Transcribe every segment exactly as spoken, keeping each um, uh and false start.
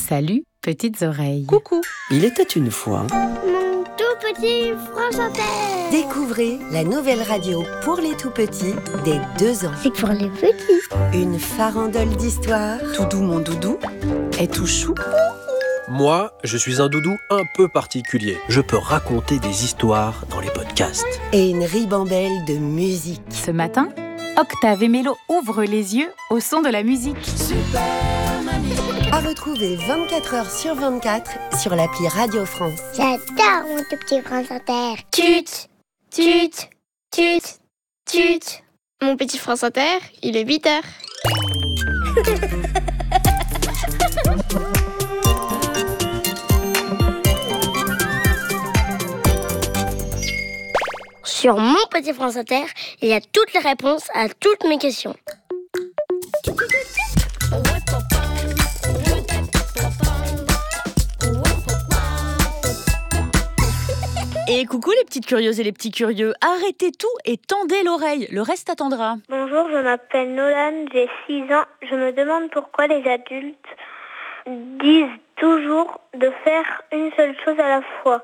Salut, petites oreilles. Coucou. Il était une fois... Mon tout petit France Inter. Découvrez la nouvelle radio pour les tout petits dès deux ans. C'est pour les petits. Une farandole d'histoires. Doudou mon doudou est tout chou. Moi, je suis un doudou un peu particulier. Je peux raconter des histoires dans les podcasts. Et une ribambelle de musique. Ce matin, Octave et Mélo ouvrent les yeux au son de la musique. Super Mamie. À retrouver vingt-quatre heures sur vingt-quatre sur l'appli Radio France. J'adore mon tout petit France Inter. Tut, tut, tut, tut. Mon petit France Inter, il est huit heures. Sur mon petit France Inter, il y a toutes les réponses à toutes mes questions. Et coucou les petites curieuses et les petits curieux, arrêtez tout et tendez l'oreille, le reste attendra. Bonjour, je m'appelle Nolan, j'ai six ans. Je me demande pourquoi les adultes disent toujours de faire une seule chose à la fois.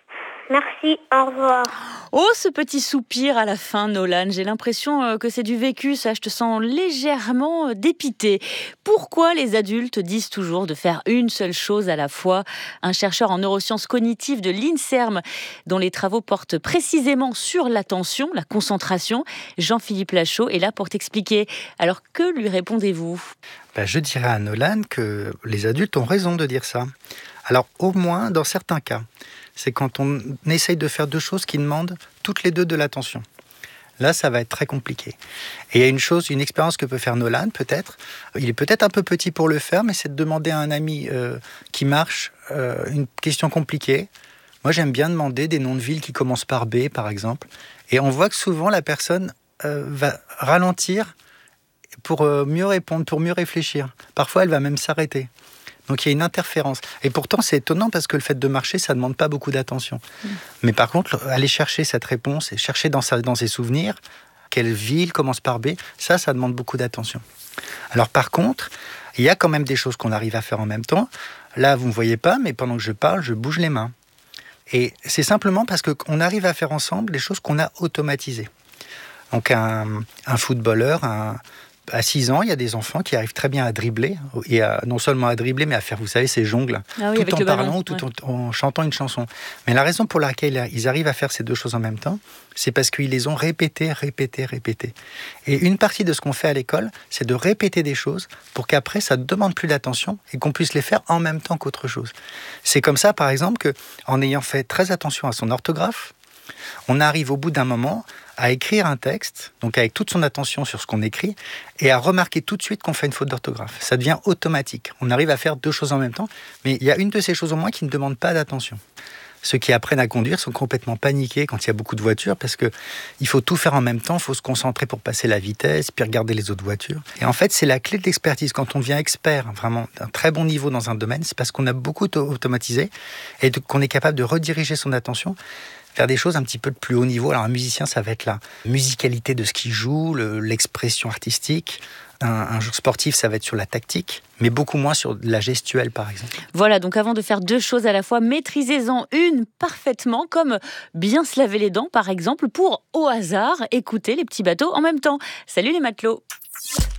Merci, au revoir. Oh, ce petit soupir à la fin, Nolan. J'ai l'impression que c'est du vécu, ça. Je te sens légèrement dépité. Pourquoi les adultes disent toujours de faire une seule chose à la fois ? Un chercheur en neurosciences cognitives de l'INSERM, dont les travaux portent précisément sur l'attention, la concentration, Jean-Philippe Lachaud est là pour t'expliquer. Alors, que lui répondez-vous ? Ben, je dirais à Nolan que les adultes ont raison de dire ça. Alors, au moins, dans certains cas, c'est quand on essaye de faire deux choses qui demandent toutes les deux de l'attention. Là, ça va être très compliqué. Et il y a une chose, une expérience que peut faire Nolan, peut-être. Il est peut-être un peu petit pour le faire, mais c'est de demander à un ami euh, qui marche euh, une question compliquée. Moi, j'aime bien demander des noms de villes qui commencent par B, par exemple. Et on voit que souvent, la personne euh, va ralentir pour euh, mieux répondre, pour mieux réfléchir. Parfois, elle va même s'arrêter. Donc, il y a une interférence. Et pourtant, c'est étonnant parce que le fait de marcher, ça ne demande pas beaucoup d'attention. Mmh. Mais par contre, aller chercher cette réponse et chercher dans, sa, dans ses souvenirs, quelle ville commence par B, ça, ça demande beaucoup d'attention. Alors, par contre, il y a quand même des choses qu'on arrive à faire en même temps. Là, vous ne me voyez pas, mais pendant que je parle, je bouge les mains. Et c'est simplement parce qu'on arrive à faire ensemble des choses qu'on a automatisées. Donc, un, un footballeur, un... à six ans, il y a des enfants qui arrivent très bien à dribbler, et à, non seulement à dribbler, mais à faire, vous savez, ces jongles, ah oui, tout en parlant ou tout ouais. en, en chantant une chanson. Mais la raison pour laquelle ils arrivent à faire ces deux choses en même temps, c'est parce qu'ils les ont répétées, répétées, répétées. Et une partie de ce qu'on fait à l'école, c'est de répéter des choses pour qu'après, ça ne demande plus d'attention et qu'on puisse les faire en même temps qu'autre chose. C'est comme ça, par exemple, qu'en ayant fait très attention à son orthographe, on arrive au bout d'un moment à écrire un texte, donc avec toute son attention sur ce qu'on écrit, et à remarquer tout de suite qu'on fait une faute d'orthographe. Ça devient automatique. On arrive à faire deux choses en même temps, mais il y a une de ces choses au moins qui ne demande pas d'attention. Ceux qui apprennent à conduire sont complètement paniqués quand il y a beaucoup de voitures, parce qu'il faut tout faire en même temps, il faut se concentrer pour passer la vitesse, puis regarder les autres voitures. Et en fait, c'est la clé de l'expertise. Quand on devient expert, vraiment d'un très bon niveau dans un domaine, c'est parce qu'on a beaucoup automatisé et qu'on est capable de rediriger son attention faire des choses un petit peu de plus haut niveau. Alors un musicien, ça va être la musicalité de ce qu'il joue, le, l'expression artistique. Un, un joueur sportif, ça va être sur la tactique, mais beaucoup moins sur la gestuelle, par exemple. Voilà, donc avant de faire deux choses à la fois, maîtrisez-en une parfaitement, comme bien se laver les dents, par exemple, pour, au hasard, écouter les petits bateaux en même temps. Salut les matelots!